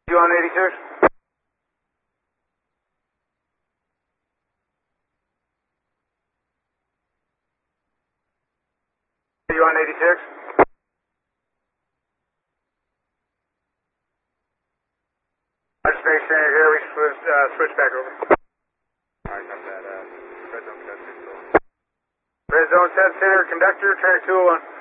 You on 86? You on 86? Space Center here, we switch back over. Alright, got that, red zone conductor still on. Red zone set center, conductor, track 201.